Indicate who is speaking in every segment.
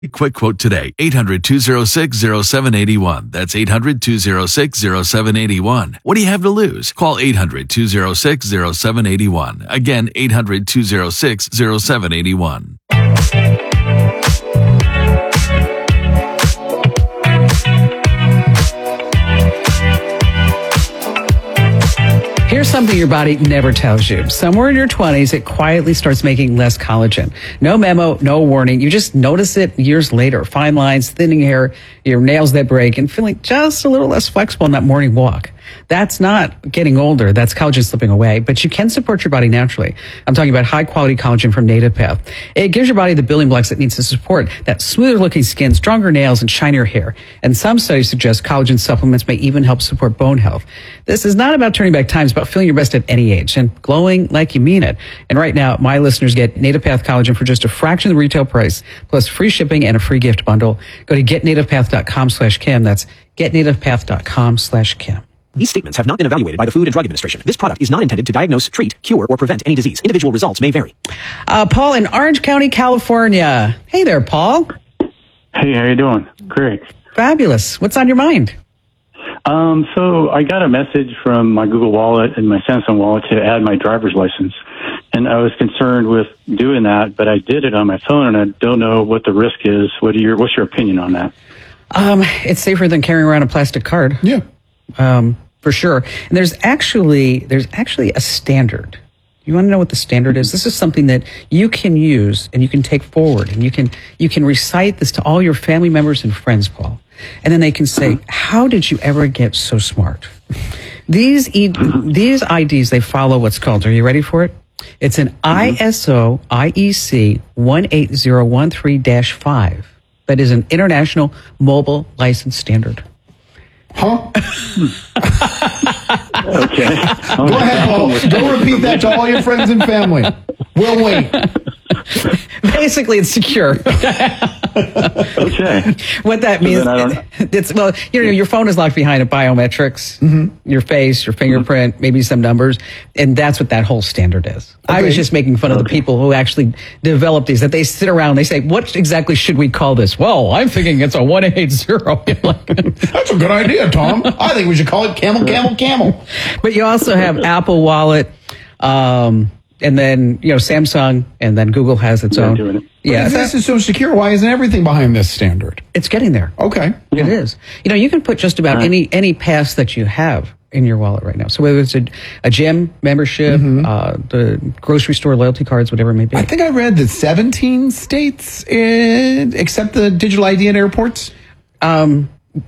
Speaker 1: Quick quote today. 800-206-0781. That's 800-206-0781. What do you have to lose? Call 800-206-0781. Again, 800-206-0781.
Speaker 2: Here's something your body never tells you. Somewhere in your 20s, it quietly starts making less collagen. No memo, no warning. You just notice it years later. Fine lines, thinning hair, your nails that break, and feeling just a little less flexible on that morning walk. That's not getting older. That's collagen slipping away, but you can support your body naturally. I'm talking about high quality collagen from Native Path. It gives your body the building blocks it needs to support that smoother looking skin, stronger nails, and shinier hair. And some studies suggest collagen supplements may even help support bone health. This is not about turning back time. It's about feeling your best at any age and glowing like you mean it. And right now, my listeners get Native Path collagen for just a fraction of the retail price, plus free shipping and a free gift bundle. Go to getnativepath.com/Kim. That's getnativepath.com/Kim.
Speaker 3: These statements have not been evaluated by the Food and Drug Administration. This product is not intended to diagnose, treat, cure, or prevent any disease. Individual results may vary.
Speaker 2: Paul in Orange County, California. Hey there, Paul.
Speaker 4: Hey, how you doing? Great.
Speaker 2: Fabulous. What's on your mind?
Speaker 4: So I got a message from my Google Wallet and my Samsung Wallet to add my driver's license. And I was concerned with doing that, but I did it on my phone, and I don't know what the risk is. What's your opinion on that?
Speaker 2: It's safer than carrying around a plastic card.
Speaker 5: Yeah.
Speaker 2: For sure. And there's actually a standard. You want to know what the standard is? This is something that you can use and you can take forward, and you can recite this to all your family members and friends, Paul. And then they can say, how did you ever get so smart? These IDs, they follow what's called, are you ready for it? It's an ISO IEC 18013-5. That is an international mobile license standard.
Speaker 5: Huh?
Speaker 4: Okay.
Speaker 5: Go ahead, Paul. Go repeat that to all your friends and family. We'll wait.
Speaker 2: Basically, it's secure.
Speaker 4: Okay.
Speaker 2: What that means, your phone is locked behind biometrics, your face, your fingerprint, maybe some numbers, and that's what that whole standard is. Okay. I was just making fun of the people who actually develop these, that they sit around and they say, what exactly should we call this? Well, I'm thinking it's a 180.
Speaker 5: That's a good idea, Tom. I think we should call it camel, camel, camel.
Speaker 2: But you also have Apple Wallet, and then, Samsung, and then Google has its own.
Speaker 5: Yeah, if this is so secure, why isn't everything behind this standard?
Speaker 2: It's getting there.
Speaker 5: Okay.
Speaker 2: It is. You can put just about any pass that you have in your wallet right now. So whether it's a gym membership, the grocery store loyalty cards, whatever it may be.
Speaker 5: I think I read that 17 states accept the digital ID at airports.
Speaker 2: No,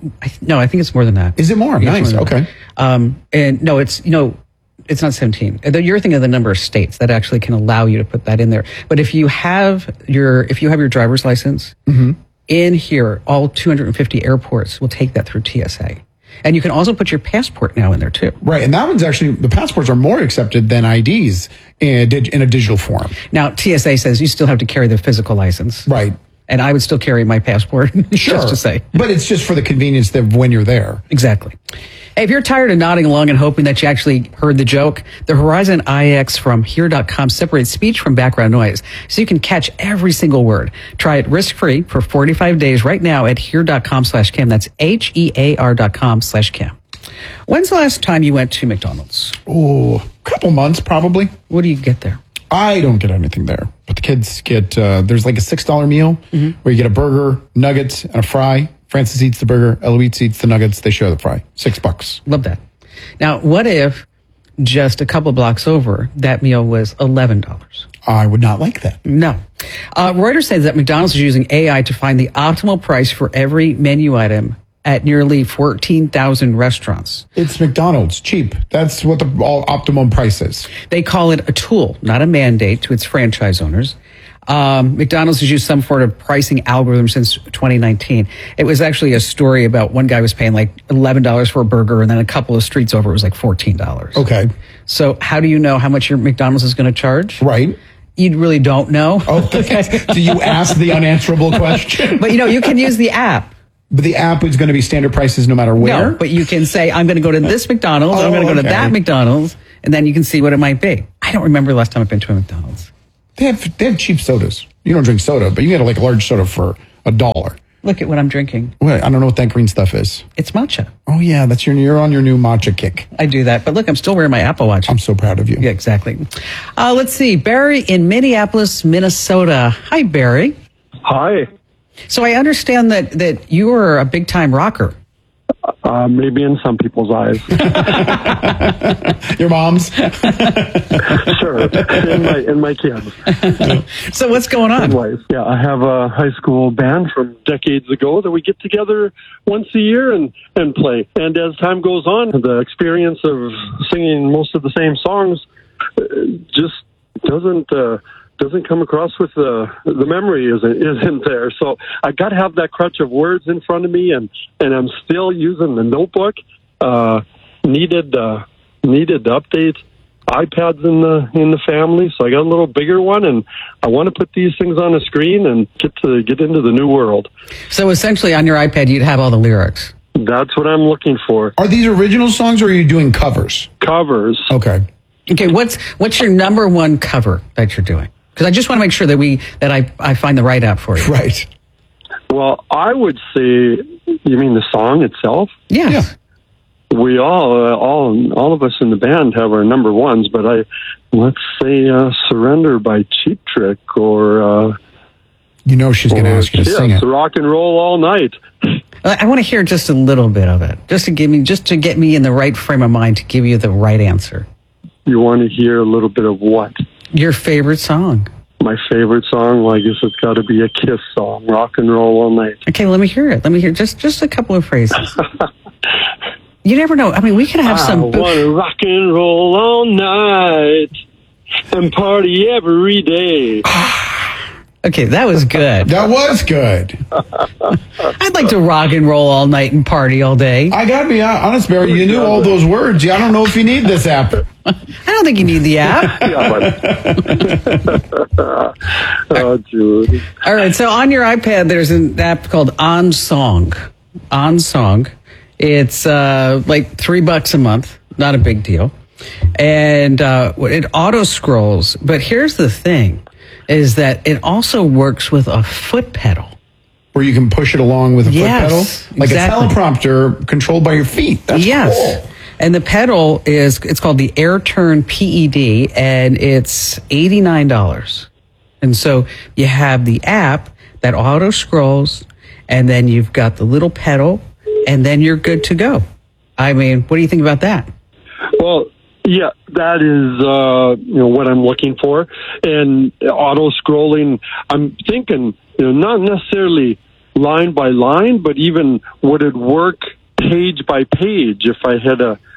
Speaker 2: I think it's more than that.
Speaker 5: Is it more? Nice. Okay.
Speaker 2: And no, it's not 17. You're thinking of the number of states that actually can allow you to put that in there. But if you have your driver's license in here, all 250 airports will take that through TSA. And you can also put your passport now in there too.
Speaker 5: Right. And that one's actually, the passports are more accepted than IDs in a digital form.
Speaker 2: Now, TSA says you still have to carry the physical license.
Speaker 5: Right.
Speaker 2: And I would still carry my passport,
Speaker 5: sure.
Speaker 2: just to say.
Speaker 5: But it's just for the convenience of when you're there.
Speaker 2: Exactly. Hey, if you're tired of nodding along and hoping that you actually heard the joke, the Horizon IX from Here.com separates speech from background noise, so you can catch every single word. Try it risk-free for 45 days right now at Here.com/Kim. That's HEAR.com/Kim. When's the last time you went to McDonald's?
Speaker 5: Oh, a couple months probably.
Speaker 2: What do you get there?
Speaker 5: I don't get anything there, but the kids get, there's like a $6 meal where you get a burger, nuggets, and a fry. Francis eats the burger, Eloise eats the nuggets, they share the fry. $6.
Speaker 2: Love that. Now, what if just a couple blocks over, that meal was $11?
Speaker 5: I would not like that.
Speaker 2: No. Reuters says that McDonald's is using AI to find the optimal price for every menu item at nearly 14,000 restaurants.
Speaker 5: It's McDonald's, cheap. That's what the optimum price is.
Speaker 2: They call it a tool, not a mandate to its franchise owners. McDonald's has used some sort of pricing algorithm since 2019. It was actually a story about one guy was paying like $11 for a burger, and then a couple of streets over it was like $14.
Speaker 5: Okay.
Speaker 2: So how do you know how much your McDonald's is going to charge?
Speaker 5: Right.
Speaker 2: You really don't know.
Speaker 5: Okay. Do you ask the unanswerable question?
Speaker 2: But you can use the app.
Speaker 5: But the app is going to be standard prices no matter where?
Speaker 2: No, but you can say, I'm going to go to this McDonald's, I'm going to go to that McDonald's, and then you can see what it might be. I don't remember the last time I've been to a McDonald's.
Speaker 5: They have cheap sodas. You don't drink soda, but you get like a large soda for $1.
Speaker 2: Look at what I'm drinking.
Speaker 5: Wait, I don't know what that green stuff is.
Speaker 2: It's matcha.
Speaker 5: Oh yeah, you're on your new matcha kick.
Speaker 2: I do that. But look, I'm still wearing my Apple Watch.
Speaker 5: I'm so proud of you.
Speaker 2: Yeah, exactly. Let's see. Barry in Minneapolis, Minnesota. Hi, Barry.
Speaker 6: Hi.
Speaker 2: So I understand that you are a big-time rocker.
Speaker 6: Maybe in some people's eyes.
Speaker 5: Your mom's?
Speaker 6: Sure. And my kids.
Speaker 2: So what's going on?
Speaker 6: Wife. Yeah, I have a high school band from decades ago that we get together once a year and play. And as time goes on, the experience of singing most of the same songs just doesn't come across with the memory isn't there. So I got to have that crutch of words in front of me, and I'm still using the notebook. Needed to update iPads in the family, so I got a little bigger one, and I want to put these things on a screen and get into the new world.
Speaker 2: So essentially, on your iPad, you'd have all the lyrics.
Speaker 6: That's what I'm looking for.
Speaker 5: Are these original songs, or are you doing covers?
Speaker 6: Covers.
Speaker 5: Okay.
Speaker 2: Okay, what's your number one cover that you're doing? Because I just want to make sure that I find the right app for you.
Speaker 5: Right.
Speaker 6: Well, I would say, you mean the song itself?
Speaker 2: Yes.
Speaker 5: Yeah.
Speaker 6: We all of us in the band have our number ones, but let's say "Surrender" by Cheap Trick, or
Speaker 5: she's going to ask you to sing it.
Speaker 6: "Rock and Roll All Night."
Speaker 2: I want to hear just a little bit of it, just to get me in the right frame of mind to give you the right answer.
Speaker 6: You want to hear a little bit of what?
Speaker 2: Your favorite song.
Speaker 6: My favorite song? Well, I guess it's got to be a Kiss song, "Rock and Roll All Night."
Speaker 2: Okay, let me hear it. Let me hear just a couple of phrases. You never know. I mean, we could have some...
Speaker 6: I want to rock and roll all night and party every day.
Speaker 2: Okay, that was good.
Speaker 5: That was good.
Speaker 2: I'd like to rock and roll all night and party all day.
Speaker 5: I got to be honest, Barry. You knew all those words. I don't know if you need this app.
Speaker 2: I don't think you need the app.
Speaker 6: Oh, Jude.
Speaker 2: All right, so on your iPad, there's an app called OnSong. OnSong. It's like $3 a month. Not a big deal. And it auto scrolls. But here's the thing, is that it also works with a foot pedal.
Speaker 5: Where you can push it along with a foot pedal? Like
Speaker 2: exactly.
Speaker 5: a teleprompter controlled by your feet. That's cool.
Speaker 2: And the pedal it's called the AirTurn PED, and it's $89. And so you have the app that auto scrolls, and then you've got the little pedal, and then you're good to go. I mean, what do you think about that?
Speaker 6: Well, yeah, that is what I'm looking for. And auto scrolling, I'm thinking, not necessarily line by line, but even would it work page by page if I had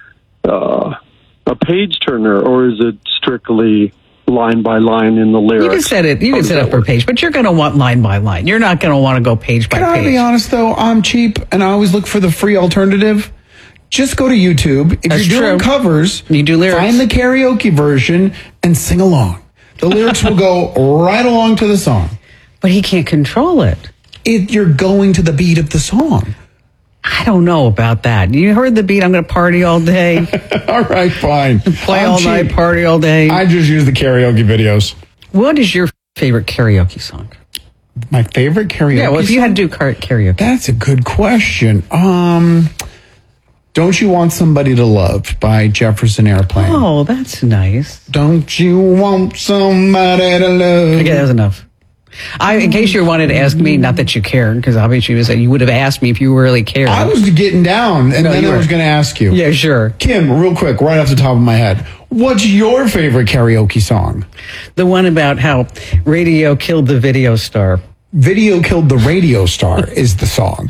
Speaker 6: a page turner, or is it strictly line by line in the lyrics?
Speaker 2: You can set it per page, but you're going to want line by line. You're not going to want to go page by page.
Speaker 5: Can I be honest, though? I'm cheap, and I always look for the free alternative. Just go to YouTube. If you're doing covers,
Speaker 2: you do lyrics.
Speaker 5: Find the karaoke version and sing along. The lyrics will go right along to the song.
Speaker 2: But he can't control it.
Speaker 5: You're going to the beat of the song.
Speaker 2: I don't know about that. You heard the beat, I'm going to party all day.
Speaker 5: All right, fine.
Speaker 2: Play all night, party all day.
Speaker 5: I just use the karaoke videos.
Speaker 2: What is your favorite karaoke song?
Speaker 5: My favorite karaoke
Speaker 2: Yeah, well, if you had to do karaoke.
Speaker 5: That's a good question. Don't You Want Somebody to Love by Jefferson Airplane.
Speaker 2: Oh, that's nice.
Speaker 5: Don't you want somebody to love?
Speaker 2: Okay, that was enough. In case you wanted to ask me, not that you cared, because obviously you would have asked me if you really cared.
Speaker 5: I was getting down, and then I was going to ask you.
Speaker 2: Yeah, sure.
Speaker 5: Kim, real quick, right off the top of my head, what's your favorite karaoke song?
Speaker 2: The one about how radio killed the video star.
Speaker 5: Video killed the radio star is the song.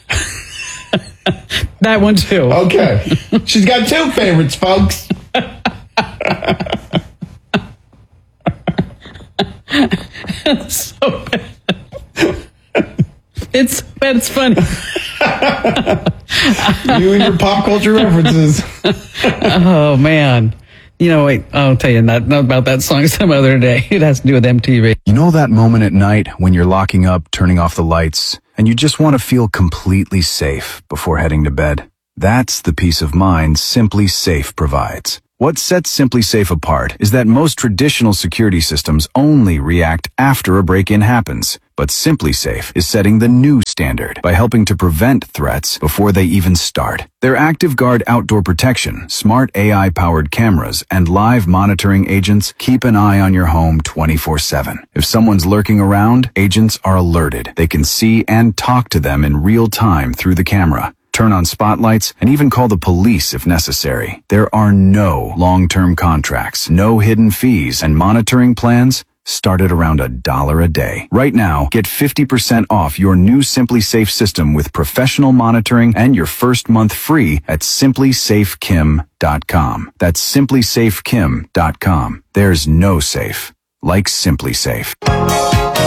Speaker 2: That one too.
Speaker 5: Okay. She's got two favorites, folks.
Speaker 2: So bad. It's funny.
Speaker 5: You and your pop culture references.
Speaker 2: Oh man. Wait, I'll tell you not about that song some other day. It has to do with MTV.
Speaker 7: You know that moment at night when you're locking up, turning off the lights, and you just want to feel completely safe before heading to bed? That's the peace of mind Simply Safe provides. What sets Simply Safe apart is that most traditional security systems only react after a break-in happens. But Simply Safe is setting the new standard by helping to prevent threats before they even start. Their ActiveGuard outdoor protection, smart AI-powered cameras, and live monitoring agents keep an eye on your home 24/7. If someone's lurking around, agents are alerted. They can see and talk to them in real time through the camera. Turn on spotlights, and even call the police if necessary. There are no long-term contracts, no hidden fees, and monitoring plans start at around $1 a day. Right now, get 50% off your new Simply Safe system with professional monitoring and your first month free at simplysafekim.com. That's simplysafekim.com. There's no safe like Simply Safe.